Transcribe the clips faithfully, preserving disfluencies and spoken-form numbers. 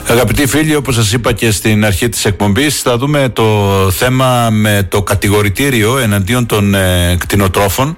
Αγαπητοί φίλοι, όπως σας είπα και στην αρχή της εκπομπής, θα δούμε το θέμα με το κατηγορητήριο εναντίον των ε, κτηνοτρόφων.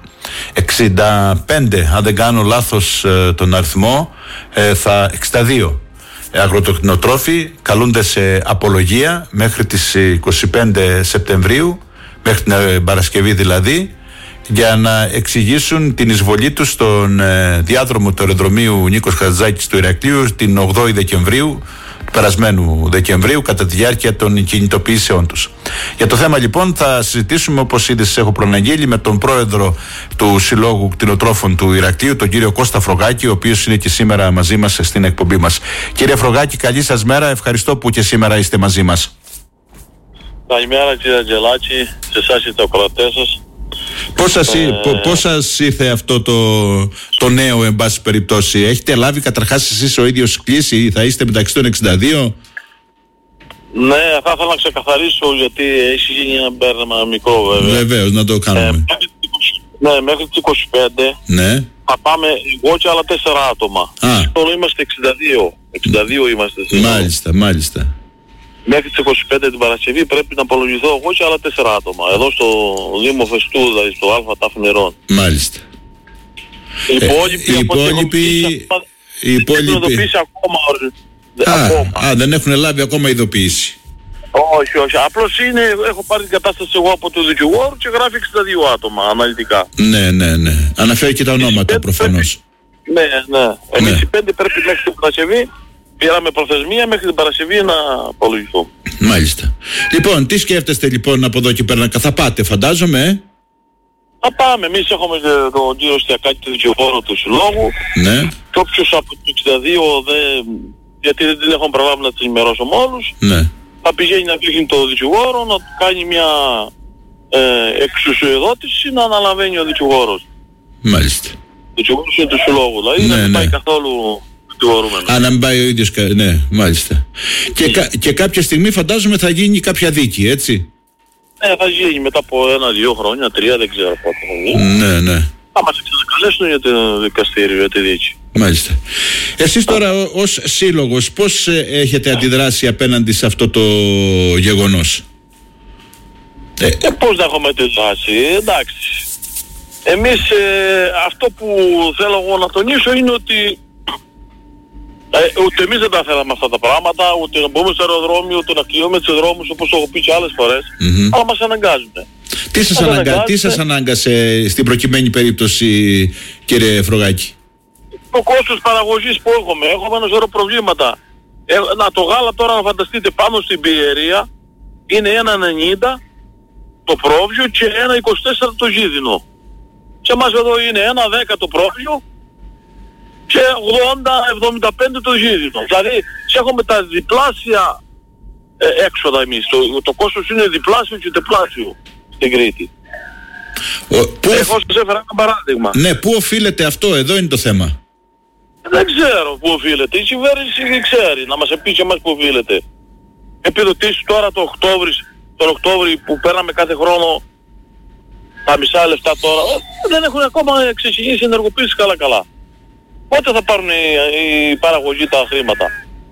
εξήντα πέντε, αν δεν κάνω λάθος ε, τον αριθμό, ε, θα εξήντα δύο αγροτοκτηνοτρόφοι καλούνται σε απολογία μέχρι τις είκοσι πέντε Σεπτεμβρίου, μέχρι την ε, Παρασκευή δηλαδή, για να εξηγήσουν την εισβολή τους στον ε, διάδρομο του αεροδρομίου Νίκος Χατζηδάκης του Ηρακλείου την ογδόη Δεκεμβρίου, περασμένου Δεκεμβρίου, κατά τη διάρκεια των κινητοποιήσεών τους. Για το θέμα λοιπόν θα συζητήσουμε, όπως ήδη σας έχω προαναγγείλει, με τον πρόεδρο του Συλλόγου Κτηνοτρόφων του Ηρακλείου, τον κύριο Κώστα Φρογάκη, ο οποίος είναι και σήμερα μαζί μας στην εκπομπή μας. Κύριε Φρογάκη, καλή σας μέρα, ευχαριστώ που και σήμερα είστε μαζί μας. Καλημέρα κύριε Αγγελάκη, σε εσάς και το ακροατές σας. Πώς σας, ε... πώς σας ήρθε αυτό το, το νέο, εν πάση περιπτώσει? Έχετε λάβει καταρχάς εσείς ο ίδιος κλίση, θα είστε μεταξύ των εξήντα δύο? Ναι, θα ήθελα να ξεκαθαρίσω, γιατί έχει γίνει ένα μπέρδεμα μικρό βέβαια. Βεβαίως, να το κάνουμε. Ε, μέχρι, ναι, μέχρι τις είκοσι πέντε ναι. θα πάμε εγώ και άλλα τέσσερα άτομα. Τώρα είμαστε εξήντα δύο. εξήντα δύο είμαστε σήμερα. Μάλιστα, μάλιστα. Μέχρι τις είκοσι πέντε την Παρασκευή πρέπει να απολογηθώ εγώ και άλλα τέσσερα άτομα. Εδώ στο Δήμο Φεστού, δηλαδή στο Α Τάφ Νερών. Μάλιστα. Οι υπόλοιποι... Ε, οι υπόλοιποι... Οι υπόλοιποι... ακόμα, α, ακόμα. Α, δεν έχουν λάβει ακόμα ειδοποίηση. Όχι, όχι. Απλώς είναι, έχω πάρει την κατάσταση εγώ από το δικηγόρο και γράφει εξήντα δύο άτομα αναλυτικά. Ναι, ναι, ναι. Αναφέρει και τα ονόματα προφανώς. Πρέπει... Ναι, ναι. Εμείς ναι. οι πέντε πρέπει μέχρι την Παρασκευή. Πήραμε προθεσμία μέχρι την Παρασκευή να απολογηθώ. Μάλιστα. Λοιπόν, τι σκέφτεστε λοιπόν από εδώ και πέρα? Θα πάτε, φαντάζομαι, ε? Θα πάμε. Εμείς έχουμε τον κύριο Στιακάκη, τον δικηγόρο του Συλλόγου. Ναι. Και όποιος από τους εξήντα δύο δεν... γιατί δεν έχουμε προλάβει να τους ενημερώσουμε όλους. Ναι. Θα πηγαίνει να πήγαινε το δικηγόρο, να κάνει μια ε, εξουσιοδότηση, να αναλαμβάνει ο δικηγόρος. Μάλιστα. Ο δικηγόρος είναι του Συλλόγου, δηλαδή ναι, δεν ναι. πάει καθόλου... Α, να μην πάει ο ίδιος, ναι, μάλιστα. Και, κα, και κάποια στιγμή φαντάζομαι θα γίνει κάποια δίκη, έτσι? Ναι, θα γίνει μετά από ένα-δύο χρόνια, τρία, δεν ξέρω πότε θα γίνει. Ναι, ναι. Θα μας ξανακαλέσουν για το δικαστήριο, για τη δίκη. Μάλιστα. Εσείς τώρα ως σύλλογος πώς έχετε αντιδράσει απέναντι σε αυτό το γεγονός? Ε, ε πώς να έχουμε αντιδράσει, εντάξει. Εμείς ε, αυτό που θέλω εγώ να τονίσω είναι ότι Ε, ούτε εμείς δεν τα θέλαμε αυτά τα πράγματα, ούτε να μπούμε στο αεροδρόμιο, ούτε να κλειούμε τους δρόμους, όπως έχω πει και άλλες φορές, mm-hmm. αλλά μας αναγκάζουν. Τι σας, αναγκα... Τι σας ανάγκασε στην προκειμένη περίπτωση, κύριε Φρογάκη? Το κόστος παραγωγής που έχουμε, έχουμε ένα σωρό προβλήματα. Ε, να, το γάλα τώρα να φανταστείτε πάνω στην πιερία είναι ένα ενενήντα το πρόβιο και ένα είκοσι τέσσερα το ζύδινο. Σε εμάς εδώ είναι ένα δέκα το πρόβιο και ογδόντα εβδομήντα πέντε το ζύδινο. Δηλαδή έχουμε τα διπλάσια ε, έξοδα εμείς. Το, το κόστος είναι διπλάσιο και τεπλάσιο στην Κρήτη. Ο, πού... Εγώ σας έφερα ένα παράδειγμα. Ναι, πού οφείλεται αυτό? Εδώ είναι το θέμα. Δεν ξέρω πού οφείλεται. Η κυβέρνηση δεν ξέρει. Να μας πει και εμάς πού οφείλεται. Επιδοτήσεις τώρα το Οκτώβρη, τον Οκτώβρη που παίρναμε κάθε χρόνο τα μισά λεφτά τώρα, δεν έχουν ακόμα εξηγήσει ενεργοποίηση καλά καλά. Πότε θα πάρουν οι, οι παραγωγοί τα χρήματα?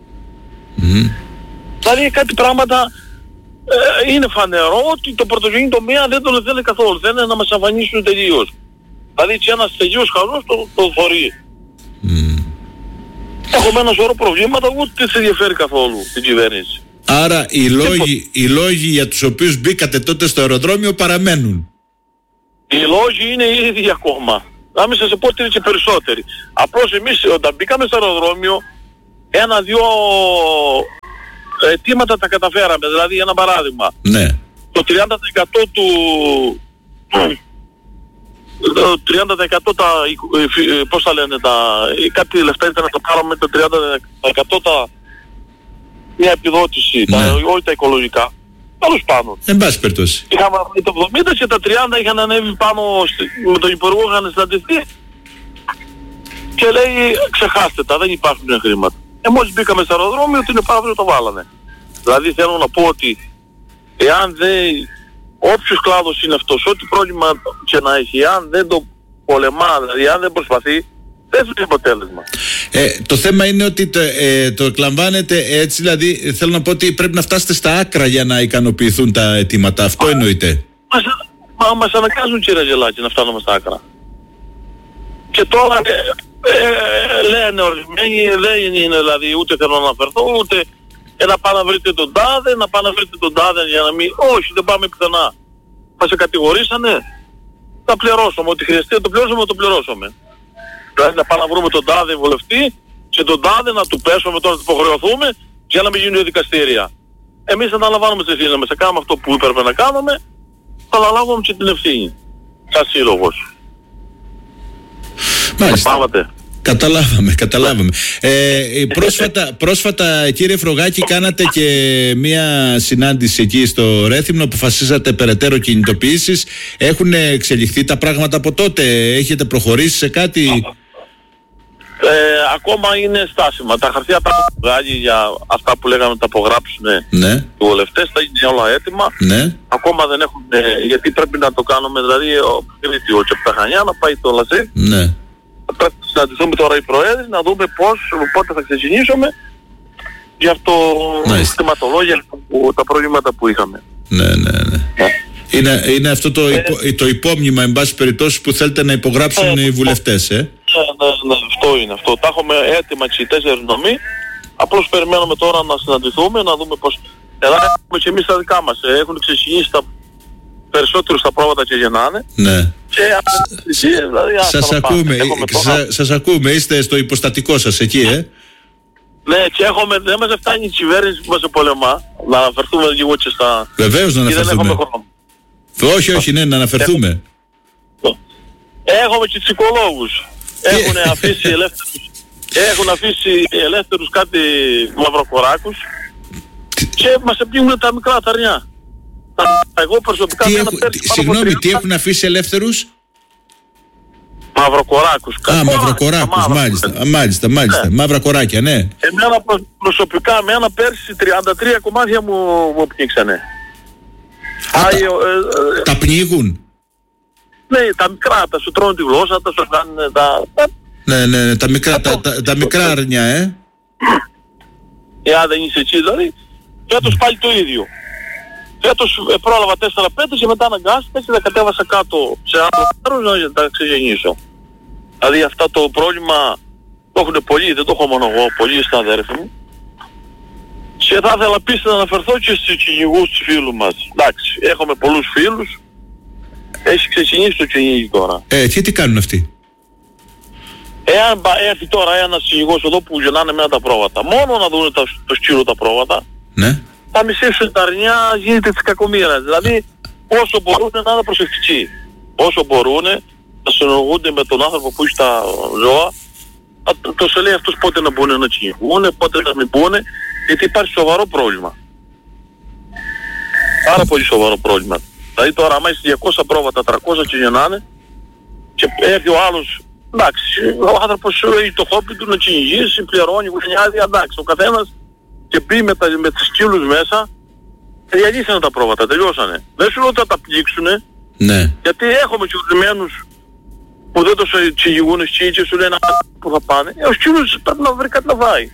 Mm. Δηλαδή κάτι πράγματα ε, είναι φανερό ότι το πρωτογενή τομέα δεν τον θέλει καθόλου. Θέλει να μας εμφανίσουν τελείως. Δηλαδή και ένας τελείως χαλός το, το θωρεί. Mm. Έχουμε ένα σωρό προβλήματα, ούτε σε ενδιαφέρει καθόλου την κυβέρνηση. Άρα οι λόγοι, οι λόγοι για τους οποίους μπήκατε τότε στο αεροδρόμιο παραμένουν. Οι λόγοι είναι οι ίδιοι ακόμα. Να μην σας πω ότι είναι και περισσότεροι. Απλώς εμείς όταν μπήκαμε στο αεροδρόμιο ένα-δυο αιτήματα τα καταφέραμε. Δηλαδή ένα παράδειγμα. Ναι. Το τριάντα τοις εκατό του... Το τριάντα τοις εκατό τα... Πώς τα λένε τα... Κάτι λεφτά ήταν να το πάρουμε το τριάντα τοις εκατό τα... Μια επιδότηση. Ναι. Τα... Όχι τα οικολογικά. Τέλος πάνω. Εν πάση περιπτώσει. Είχαμε το εβδομήντα και τα τριάντα είχαν ανέβει πάνω με τον Υπουργό, είχαν συναντηθεί και λέει ξεχάστε τα, δεν υπάρχουν χρήματα. Ε, μόλις μπήκαμε στο αεροδρόμιο την επαύριο το βάλανε. Δηλαδή θέλω να πω ότι εάν δεν, όποιος κλάδος είναι αυτός, ό,τι πρόβλημα και να έχει, εάν δεν το πολεμά, δηλαδή αν δεν προσπαθεί, δεν έχει αποτέλεσμα. Ε, το θέμα είναι ότι το, ε, το εκλαμβάνετε έτσι, δηλαδή θέλω να πω ότι πρέπει να φτάσετε στα άκρα για να ικανοποιηθούν τα αιτήματα. Αυτό Α, εννοείται. Μας, μα, μας αναγκάζουν, κύριε Ζελάκη, να φτάνουμε στα άκρα. Και τώρα ε, ε, λένε ορισμένοι, δεν είναι δηλαδή ούτε θέλω να αναφερθώ, ούτε ε, να πάνε να βρείτε τον τάδε, να πάνε να βρείτε τον τάδε για να μην... Όχι, δεν πάμε πιθανά. Μας κατηγορήσανε, θα πληρώσουμε. Ό,τι χρειαστεί να το πληρώσουμε, το πληρώσουμε. Δηλαδή να πάμε να βρούμε τον τάδε βουλευτή και τον τάδε να του πέσουμε τώρα, να του υποχρεωθούμε για να μην γίνουν δικαστήρια. Εμείς αναλαμβάνουμε τις ευθύνες μας, θα κάνουμε αυτό που έπρεπε να κάνουμε, θα αναλάβουμε και την ευθύνη. Σαν σύλλογος. Μάλιστα. Καταλάβαμε, καταλάβαμε. Ε, πρόσφατα, πρόσφατα, κύριε Φρογάκη, κάνατε και μία συνάντηση εκεί στο Ρέθυμνο, αποφασίσατε περαιτέρω κινητοποιήσεις. Έχουν εξελιχθεί τα πράγματα από τότε, έχετε προχωρήσει σε κάτι? Ε, ακόμα είναι στάσιμα. Τα χαρτιά τα έχουν βγάλει για αυτά που λέγαμε τα απογράψουν ναι. οι βουλευτές, τα είναι όλα έτοιμα. Ναι. Ακόμα δεν έχουν, ε, γιατί πρέπει να το κάνουμε, δηλαδή ο Κρήτη, ο Τσεπταχανιά να πάει το Λαζί. Ναι. Πρέπει να συναντηθούμε τώρα οι προέδροι, να δούμε πώς, πότε θα ξεκινήσουμε για αυτό το θεματολόγια, τα προβλήματα που είχαμε. Ναι, ναι, ναι. ναι. Είναι, είναι αυτό το, υπο, ε, το υπόμνημα, εν πάση περιπτώσει, που θέλετε να υπογράψουν ε, οι βουλευτές, ε. Ναι, ναι, ναι, αυτό είναι αυτό. Τα έχουμε έτοιμα και οι τέσσερις νομοί. Απλώς περιμένουμε τώρα να συναντηθούμε, να δούμε πώς... Εδώ έχουμε και εμείς τα δικά μας. Ε, έχουν ξεκινήσει τα περισσότερους τα πρόβατα και γεννάνε. Ναι. Και Σ, δηλαδή, σας ακούμε, σα, σας ακούμε, είστε στο υποστατικό σας εκεί, ε. Ναι, και έχουμε, δεν μας φτάνει η κυβέρνηση που μας πολεμά. Να αναφερθούμε λίγο και στα... Βεβαίως να αναφερθούμε. Όχι, όχι, ναι, να αναφερθούμε. Έχουμε και ψυχολόγους. Έχουν αφήσει ελεύθερους, έχουν αφήσει ελεύθερους κάτι μαυροκοράκους και μας επίγουν τα μικρά θαρνιά. Εγώ προσωπικά τι έχω, τι, συγγνώμη, τι έχουν αφήσει ελεύθερους? Μαυροκοράκους. Α, μαυροκοράκους, μάλιστα, μάλιστα, μάλιστα. Ναι. Μαύρα κοράκια, ναι. Εμένα προσωπικά, εμένα πέρσι τριάντα τρία κομμάτια μου, μου πνίξανε. Α, τα, ε, ε, τα πνίγουν? Ναι, τα μικρά, τα σου τρώνε τη γλώσσα, τα σου κάνουν τα... Ναι, ναι, ναι, τα μικρά, τα, τα, τα μικρά αρνιά, ε. Εάν δεν είσαι εκεί, δηλαδή, φέτος πάλι το ίδιο. Φέτος ε, πρόλαβα τέσσερα πέντε και μετά αναγκάστηκα και τα κατέβασα κάτω σε άλλο μέρος να τα ξεγεννήσω. Δηλαδή αυτό το πρόβλημα το έχουν πολλοί, δεν το έχω μόνο εγώ, πολλοί στα αδέρφη μου. Και θα ήθελα επίσης να αναφερθώ και στους κυνηγούς του φίλου μας. Εντάξει, έχουμε πολλούς φίλους. Έχει ξεκινήσει το κυνήγι τώρα. Ε, και τι κάνουν αυτοί? Εάν έρθει τώρα ένας κυνηγός εδώ που γεννάνε μένα τα πρόβατα, μόνο να δουν τα, το σκύλο τα πρόβατα, ναι. θα μισήσουν τα αρνιά, γίνεται της κακομοίρας. Δηλαδή, όσο μπορούν να είναι προσεκτικοί. Όσο μπορούν να συνεργούνται με τον άνθρωπο που έχει τα ζώα, το, το σε λέει αυτούς πότε να μπορούν να κυνηγούν, πότε να μην μπουν, γιατί υπάρχει σοβαρό πρόβλημα. Πάρα πολύ σοβαρό πρόβλημα. Δηλαδή τώρα άμα είσαι διακόσια πρόβατα, τριακόσια και γεννάνε και έρθει ο άλλος, εντάξει, ο άνθρωπος έχει το χόμπι του να κυνηγήσει, πληρώνει, γουφνιάζει, εντάξει, ο καθένας και μπει με, τα, με τις σκύλους μέσα, διαλύσανε τα πρόβατα, τελειώσανε. Δεν σου λέω ότι θα τα πλήξουνε, ναι. Γιατί έχουμε και ορισμένους που δεν το κυνηγούν σκύλοι και σου λένε που θα πάνε. Ε, ο σκύλος πρέπει να βρει κάτι να φάει.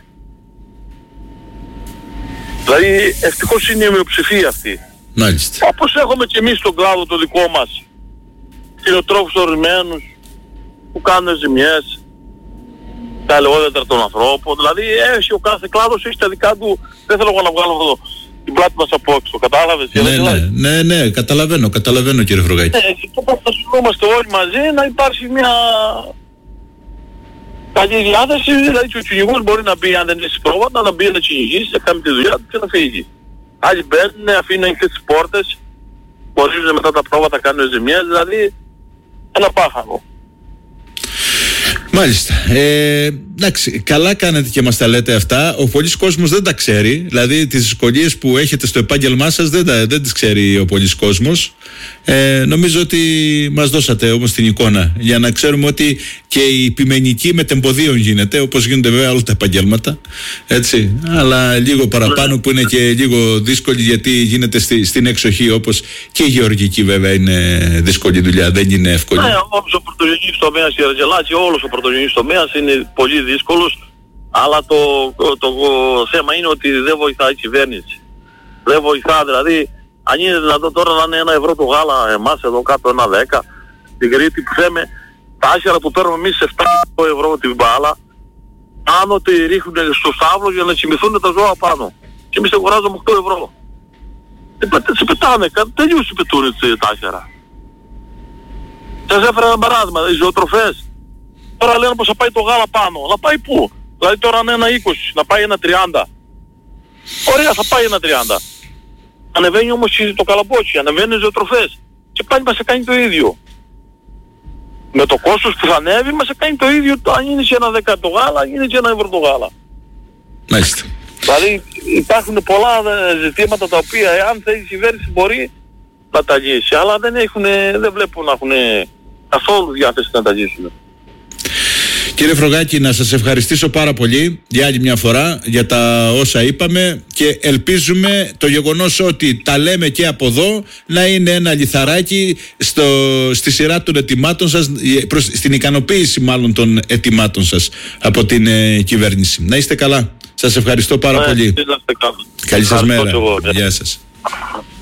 Δηλαδή ευτυχώς είναι η μειοψηφία αυτή. Μάλιστα. Όπως έχουμε και εμείς στον κλάδο το δικό μας, κτηνοτρόφους ορισμένους που κάνουν ζημιές, τα ελαιόδεντρα των ανθρώπων, δηλαδή έχει ο κάθε κλάδος έχει τα δικά του, δεν θέλω να βγάλω αυτό την πλάτη μας από έξω, κατάλαβες? Ναι, ναι, ναι, ναι, καταλαβαίνω, καταλαβαίνω κύριε Φρογάκη. Ναι, και τώρα θα συνόμαστε όλοι μαζί να υπάρχει μια καλή διάθεση, δηλαδή και ο κυνηγός μπορεί να μπει, αν δεν έχει πρόβατα, να μπει να κυνηγήσει, να κάνει τη δουλειά του και να φύγει. Άλλοι μπαίνουν, αφήνουν ανοιχτές τις πόρτες, χωρίζουν μετά τα πρόβατα, κάνουν ζημιές, δηλαδή ένα πάχανο. Μάλιστα. Ε, εντάξει, καλά κάνετε και μας τα λέτε αυτά. Ο πολλής κόσμος δεν τα ξέρει. Δηλαδή τις δυσκολίες που έχετε στο επάγγελμά σας δεν, τα, δεν τις ξέρει ο πολλής κόσμος. Ε, νομίζω ότι μας δώσατε όμως την εικόνα για να ξέρουμε ότι και η ποιμενική μετεμποδίων γίνεται, όπως γίνονται βέβαια όλα τα επαγγέλματα. Έτσι. Αλλά λίγο παραπάνω που είναι και λίγο δύσκολη γιατί γίνεται στη, στην εξοχή, όπως και η γεωργική βέβαια είναι δύσκολη δουλειά. Δεν είναι εύκολη. Ναι, όλος ο πρωτογενής τομέας, η Αργελάκη, όλος ο πρωτογενής πρωτογενής τομέας είναι πολύ δύσκολος, αλλά το, το, το θέμα είναι ότι δεν βοηθάει η κυβέρνηση. Δεν βοηθά, δηλαδή, αν είναι δυνατόν τώρα να είναι ένα ευρώ το γάλα, εμάς εδώ κάτω ένα δέκα, στην Κρήτη που θέμε, τα άσχερα που παίρνουμε εμείς επτά ευρώ την μπάλα, άνω ότι ρίχνουν στο στάβλο για να κοιμηθούν τα ζώα πάνω. Και εμείς αγοράζουμε οκτώ ευρώ. Σε πετάνε, τελείως σε πετούν τα άσχερα. Σας έφερα ένα παράδειγμα, οι ζωοτροφές. Τώρα λένε πως θα πάει το γάλα πάνω. Να πάει πού? Δηλαδή τώρα είναι ένα είκοσι, να πάει ένα τριάντα. Ωραία, θα πάει ένα τριάντα. Ανεβαίνει όμως το καλαμπότσι, ανεβαίνουν οι ζωοτροφές. Και πάλι μας κάνει το ίδιο. Με το κόστος που θα ανέβει μας κάνει το ίδιο, αν είναι και ένα δέκα το γάλα, αν είναι και ένα ευρώ το γάλα. Μάλιστα. Δηλαδή υπάρχουν πολλά ζητήματα τα οποία εάν θέλει η κυβέρνηση μπορεί να τα λύσει, αλλά δεν, έχουν, δεν βλέπω να έχουν καθόλου διάθεση να τα λύσουν. Κύριε Φρογάκη, να σας ευχαριστήσω πάρα πολύ για άλλη μια φορά για τα όσα είπαμε και ελπίζουμε το γεγονός ότι τα λέμε και από εδώ να είναι ένα λιθαράκι στο, στη σειρά των ετοιμάτων σας, προς, στην ικανοποίηση μάλλον των ετοιμάτων σας από την ε, κυβέρνηση. Να είστε καλά. Σας ευχαριστώ πάρα ε, πολύ. Καλή σας μέρα. Γεια σας.